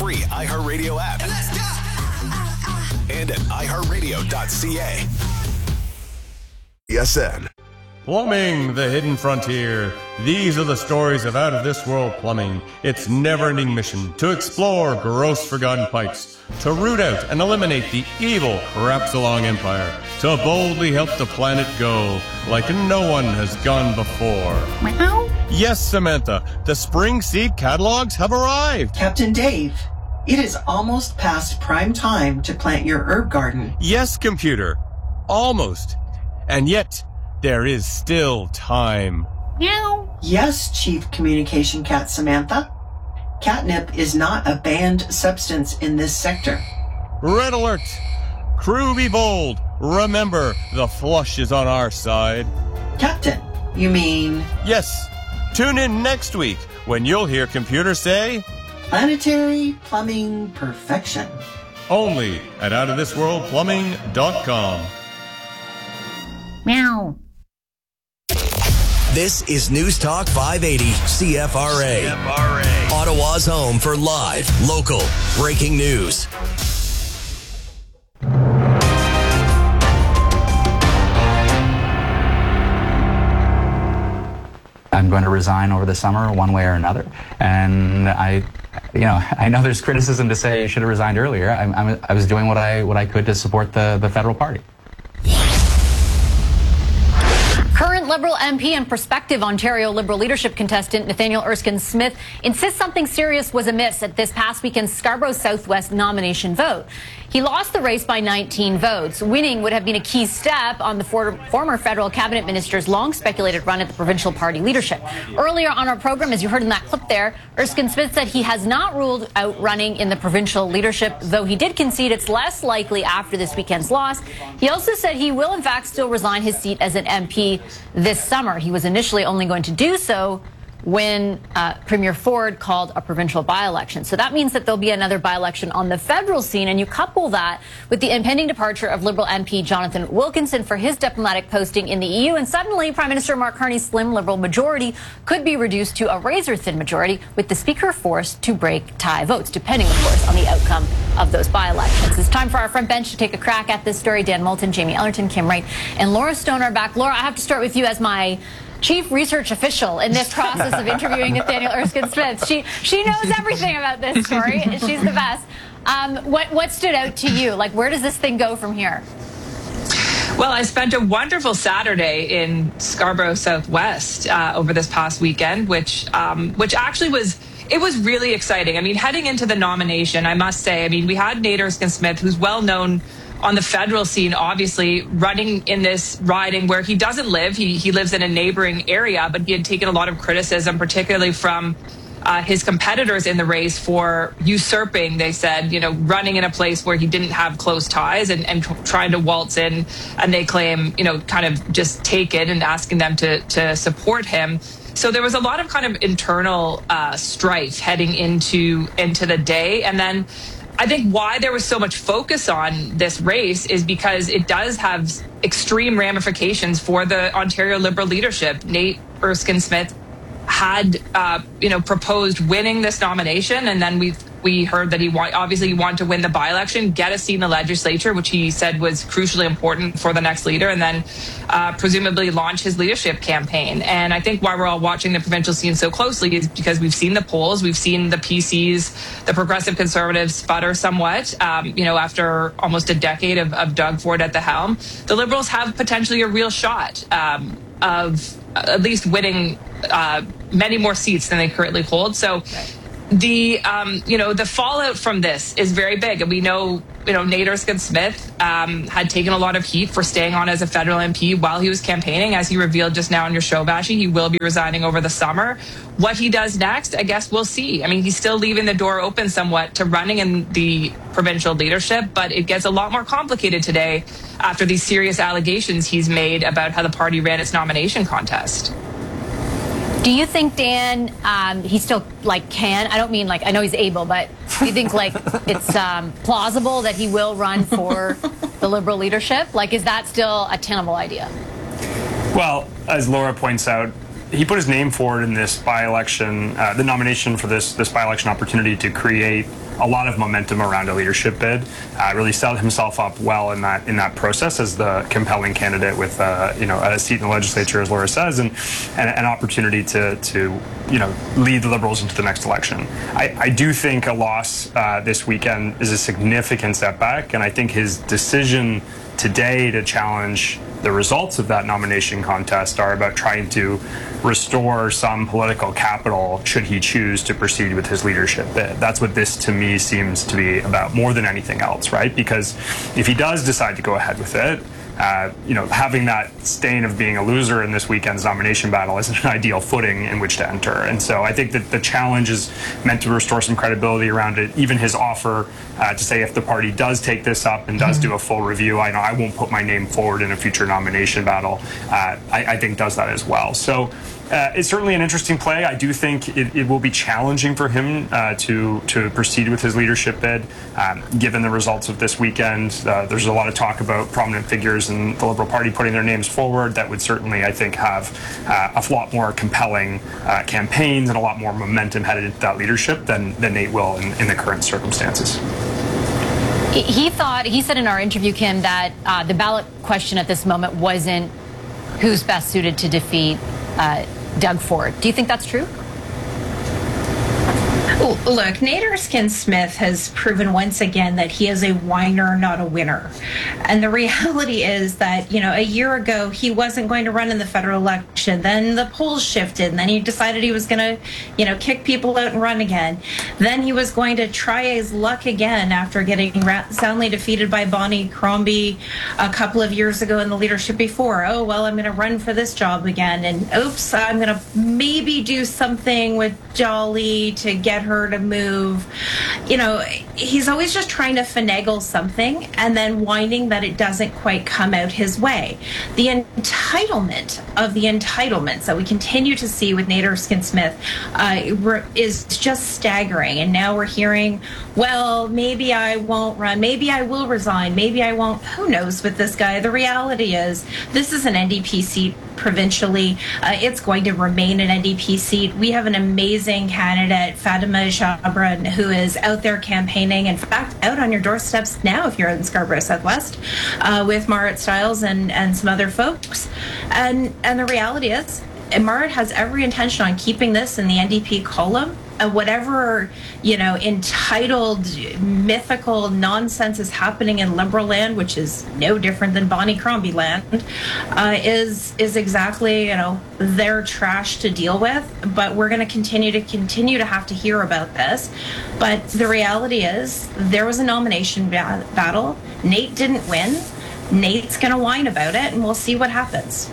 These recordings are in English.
free iHeartRadio app. Let's go! And at iHeartRadio.ca. ESN. Plumbing, the hidden frontier. These are the stories of out-of-this-world plumbing. Its never-ending mission to explore gross forgotten pipes, to root out and eliminate the evil Crapsalong Empire, to boldly help the planet go like no one has gone before. Meow. Yes, Samantha, the spring seed catalogs have arrived. Captain Dave, it is almost past prime time to plant your herb garden. Yes, computer, almost. And yet, there is still time. Meow. Yes, Chief Communication Cat Samantha. Catnip is not a banned substance in this sector. Red alert! Crew be bold. Remember, the flush is on our side. Captain, you mean... Yes. Tune in next week when you'll hear computer say... Planetary Plumbing Perfection. Only at outofthisworldplumbing.com. Meow. This is News Talk 580 CFRA. Ottawa's home for live, local, breaking news. I'm going to resign over the summer one way or another. And I know there's criticism to say you should have resigned earlier. I was doing what I could to support the federal party. Current Liberal MP and prospective Ontario Liberal leadership contestant Nathaniel Erskine-Smith insists something serious was amiss at this past weekend's Scarborough Southwest nomination vote. He lost the race by 19 votes. Winning would have been a key step on the former federal cabinet minister's long-speculated run at the provincial party leadership. Earlier on our program, as you heard in that clip there, Erskine-Smith said he has not ruled out running in the provincial leadership, though he did concede it's less likely after this weekend's loss. He also said he will, in fact, still resign his seat as an MP this summer. He was initially only going to do so when Premier Ford called a provincial by-election. So that means that there'll be another by-election on the federal scene, and you couple that with the impending departure of Liberal MP Jonathan Wilkinson for his diplomatic posting in the EU, and suddenly Prime Minister Mark Carney's slim Liberal majority could be reduced to a razor-thin majority, with the Speaker forced to break tie votes, depending, of course, on the outcome of those by-elections. It's time for our front bench to take a crack at this story. Dan Moulton, Jamie Ellerton, Kim Wright, and Laura Stone are back. Laura, I have to start with you as my chief research official in this process of interviewing Nathaniel Erskine-Smith. She knows everything about this story. She's the best. What stood out to you? Like, where does this thing go from here? Well, I spent a wonderful Saturday in Scarborough Southwest over this past weekend, which actually was really exciting. I mean, heading into the nomination, I must say, I mean, we had Nate Erskine-Smith, who's well known on the federal scene, obviously, running in this riding where he doesn't live. He lives in a neighboring area, but he had taken a lot of criticism, particularly from his competitors in the race for usurping, they said, running in a place where he didn't have close ties and trying to waltz in, and they claim, kind of just take it and asking them to support him. So there was a lot of kind of internal strife heading into the day. And then I think why there was so much focus on this race is because it does have extreme ramifications for the Ontario Liberal leadership. Nate Erskine-Smith had, proposed winning this nomination, and then we heard that he wanted to win the by-election, get a seat in the legislature, which he said was crucially important for the next leader, and then presumably launch his leadership campaign. And I think why we're all watching the provincial scene so closely is because we've seen the polls, we've seen the PCs, the Progressive Conservatives sputter somewhat, after almost a decade of Doug Ford at the helm. The Liberals have potentially a real shot of at least winning many more seats than they currently hold. So the fallout from this is very big, and we know Nate Erskine-Smith had taken a lot of heat for staying on as a federal MP while he was campaigning. As he revealed just now in your show, Bashi, he will be resigning over the summer. What he does next, I guess we'll see. I mean, he's still leaving the door open somewhat to running in the provincial leadership, but it gets a lot more complicated today after these serious allegations he's made about how the party ran its nomination contest. Do you think, Dan, he still can? I don't mean I know he's able, but do you think it's plausible that he will run for the Liberal leadership? Is that still a tenable idea? Well, as Laura points out, he put his name forward in this by-election, the nomination for this by-election opportunity to create a lot of momentum around a leadership bid. Really set himself up well in that process as the compelling candidate with a seat in the legislature, as Laura says, and an opportunity to lead the Liberals into the next election. I do think a loss this weekend is a significant setback, and I think his decision today to challenge the results of that nomination contest are about trying to restore some political capital should he choose to proceed with his leadership bid. That's what this, to me, seems to be about more than anything else, right? Because if he does decide to go ahead with it, having that stain of being a loser in this weekend's nomination battle isn't an ideal footing in which to enter. And so I think that the challenge is meant to restore some credibility around it. Even his offer to say if the party does take this up and does do a full review, I won't put my name forward in a future nomination battle, I think does that as well. So it's certainly an interesting play. I do think it will be challenging for him to proceed with his leadership bid, given the results of this weekend. There's a lot of talk about prominent figures in the Liberal Party putting their names forward that would certainly, I think, have a lot more compelling campaigns and a lot more momentum headed into that leadership than Nate will in the current circumstances. He said in our interview, Kim, that the ballot question at this moment wasn't who's best suited to defeat Doug Ford. Do you think that's true? Look, Nate Erskine-Smith has proven once again that he is a whiner, not a winner. And the reality is that, a year ago, he wasn't going to run in the federal election. Then the polls shifted, and then he decided he was going to, kick people out and run again. Then he was going to try his luck again after getting soundly defeated by Bonnie Crombie a couple of years ago in the leadership before. Oh, well, I'm going to run for this job again. And oops, I'm going to maybe do something with Jolly to get her to move. He's always just trying to finagle something and then whining that it doesn't quite come out his way. The entitlement of the entitlements that we continue to see with Nate Erskine-Smith is just staggering. And now we're hearing, well, maybe I won't run, maybe I will resign, maybe I won't. Who knows with this guy? The reality is this is an NDP seat provincially. It's going to remain an NDP seat. We have an amazing candidate, Fatima Jabran, who is out there campaigning, in fact, out on your doorsteps now if you're in Scarborough Southwest, with Marit Stiles and some other folks. And the reality is, Marit has every intention on keeping this in the NDP column. Whatever, entitled, mythical nonsense is happening in Liberal land, which is no different than Bonnie Crombie land, is exactly, their trash to deal with. But we're going to continue to have to hear about this. But the reality is there was a nomination battle. Nate didn't win. Nate's going to whine about it, and we'll see what happens.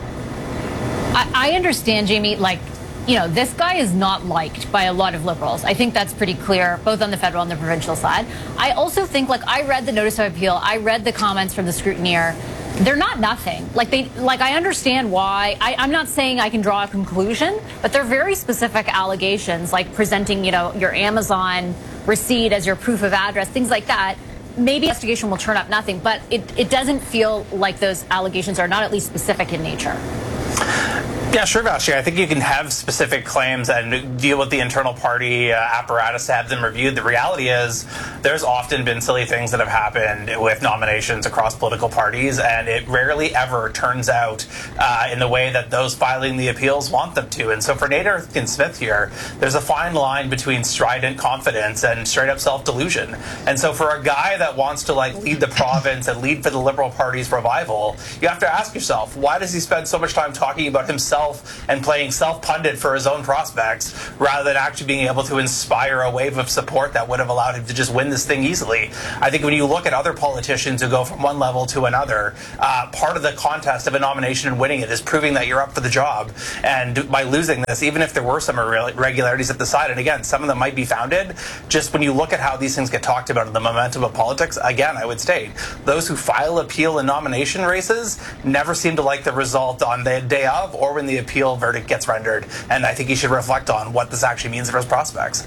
I understand, Jamie, this guy is not liked by a lot of Liberals. I think that's pretty clear, both on the federal and the provincial side. I also think, I read the notice of appeal, I read the comments from the scrutineer. They're not nothing. I understand why. I'm not saying I can draw a conclusion, but they're very specific allegations, like presenting, your Amazon receipt as your proof of address, things like that. Maybe investigation will turn up nothing, but it doesn't feel like those allegations are not at least specific in nature. Yeah, sure, Vashti. I think you can have specific claims and deal with the internal party apparatus to have them reviewed. The reality is there's often been silly things that have happened with nominations across political parties, and it rarely ever turns out in the way that those filing the appeals want them to. And so for Nate Erskine-Smith here, there's a fine line between strident confidence and straight-up self-delusion. And so for a guy that wants to lead the province and lead for the Liberal Party's revival, you have to ask yourself, why does he spend so much time talking about himself and playing self-pundit for his own prospects rather than actually being able to inspire a wave of support that would have allowed him to just win this thing easily? I think when you look at other politicians who go from one level to another, part of the contest of a nomination and winning it is proving that you're up for the job. And by losing this, even if there were some irregularities at the side, and again, some of them might be founded, just when you look at how these things get talked about in the momentum of politics, again, I would state, those who file appeal in nomination races never seem to like the result on the day of or when the appeal verdict gets rendered, and I think he should reflect on what this actually means for his prospects.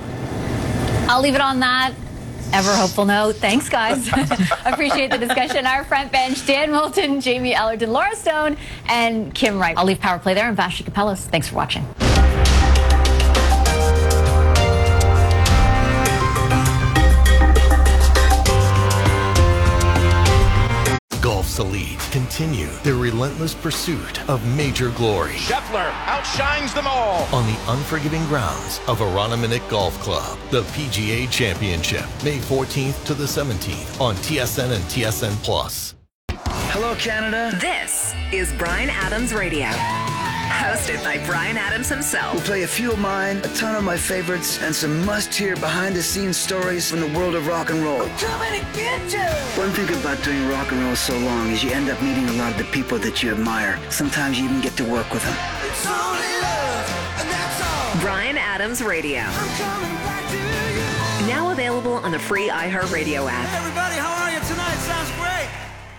I'll leave it on that ever hopeful note. Thanks, guys. Appreciate the discussion. Our front bench, Dan Moulton, Jamie Ellerton, Laura Stone, and Kim Wright. I'll leave Power Play there. I'm Vashti Capellos. Thanks for watching. Class Elite continue their relentless pursuit of major glory. Scheffler outshines them all on the unforgiving grounds of Aroniminick Golf Club. The PGA Championship, May 14th to the 17th on TSN and TSN Plus. Hello, Canada. This is Bryan Adams Radio. Hosted by Bryan Adams himself. We'll play a few of mine, a ton of my favorites, and some must-hear behind-the-scenes stories from the world of rock and roll. I'm coming to get you! One thing about doing rock and roll so long is you end up meeting a lot of the people that you admire. Sometimes you even get to work with them. It's only love, and that's all. Bryan Adams Radio. I'm coming back to you. Now available on the free iHeartRadio app. Hey everybody, how are you tonight? Sounds great.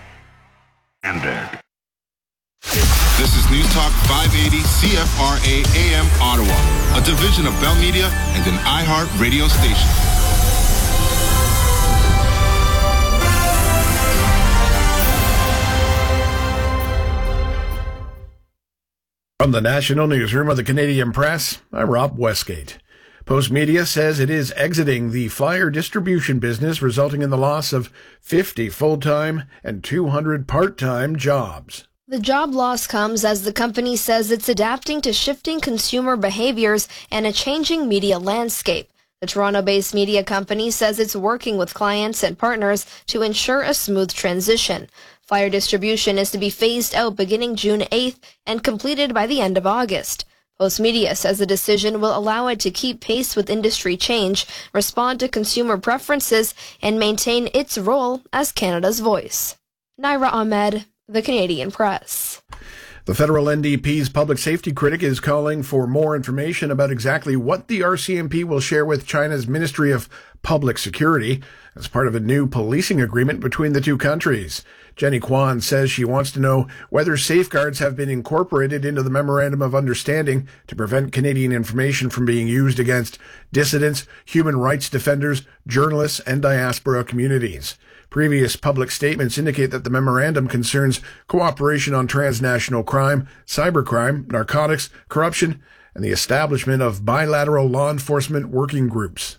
This is News Talk 580 CFRA AM Ottawa, a division of Bell Media and an iHeart radio station. From the National Newsroom of the Canadian Press, I'm Rob Westgate. Postmedia says it is exiting the flyer distribution business, resulting in the loss of 50 full-time and 200 part-time jobs. The job loss comes as the company says it's adapting to shifting consumer behaviors and a changing media landscape. The Toronto-based media company says it's working with clients and partners to ensure a smooth transition. Flyer distribution is to be phased out beginning June 8th and completed by the end of August. Postmedia says the decision will allow it to keep pace with industry change, respond to consumer preferences, and maintain its role as Canada's voice. Naira Ahmed, The Canadian Press. The federal NDP's public safety critic is calling for more information about exactly what the RCMP will share with China's Ministry of Public Security as part of a new policing agreement between the two countries. Jenny Kwan says she wants to know whether safeguards have been incorporated into the Memorandum of Understanding to prevent Canadian information from being used against dissidents, human rights defenders, journalists, and diaspora communities. Previous public statements indicate that the memorandum concerns cooperation on transnational crime, cybercrime, narcotics, corruption, and the establishment of bilateral law enforcement working groups.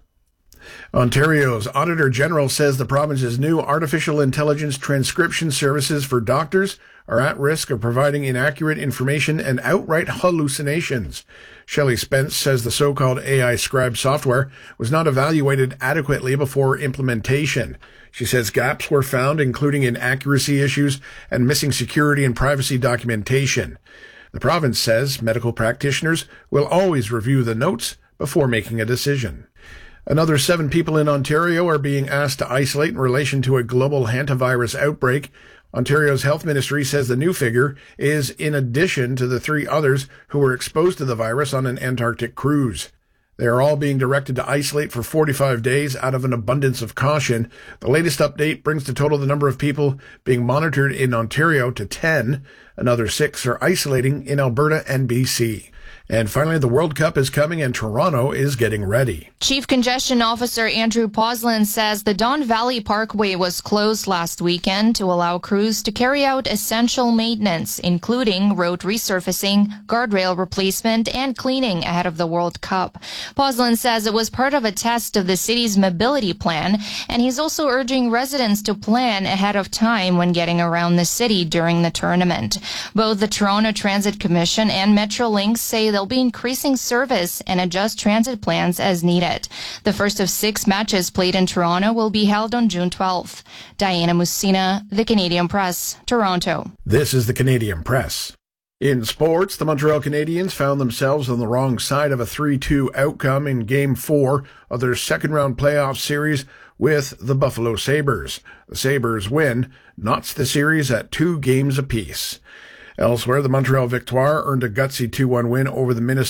Ontario's Auditor General says the province's new artificial intelligence transcription services for doctors are at risk of providing inaccurate information and outright hallucinations. Shelley Spence says the so-called AI scribe software was not evaluated adequately before implementation. She says gaps were found, including inaccuracy issues and missing security and privacy documentation. The province says medical practitioners will always review the notes before making a decision. Another 7 people in Ontario are being asked to isolate in relation to a global hantavirus outbreak. Ontario's health ministry says the new figure is in addition to the 3 others who were exposed to the virus on an Antarctic cruise. They are all being directed to isolate for 45 days out of an abundance of caution. The latest update brings the total the number of people being monitored in Ontario to 10. Another 6 are isolating in Alberta and BC. And finally, the World Cup is coming and Toronto is getting ready. Chief Congestion Officer Andrew Poslin says the Don Valley Parkway was closed last weekend to allow crews to carry out essential maintenance, including road resurfacing, guardrail replacement, and cleaning ahead of the World Cup. Poslin says it was part of a test of the city's mobility plan, and he's also urging residents to plan ahead of time when getting around the city during the tournament. Both the Toronto Transit Commission and Metrolinx say they'll be increasing service and adjust transit plans as needed. The first of 6 matches played in Toronto will be held on June 12th. Diana Musina, The Canadian Press, Toronto. This is The Canadian Press. In sports, the Montreal Canadiens found themselves on the wrong side of a 3-2 outcome in Game 4 of their second-round playoff series with the Buffalo Sabres. The Sabres win knots the series at 2 games apiece. Elsewhere, the Montreal Victoire earned a gutsy 2-1 win over the Minnesota